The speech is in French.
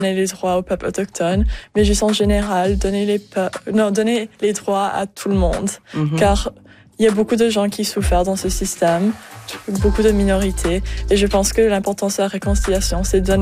donner les droits aux peuples autochtones, mais juste en général, donner les droits à tout le monde. Car il y a beaucoup de gens qui souffrent dans ce système, beaucoup de minorités, et je pense que l'importance de la réconciliation, c'est de donner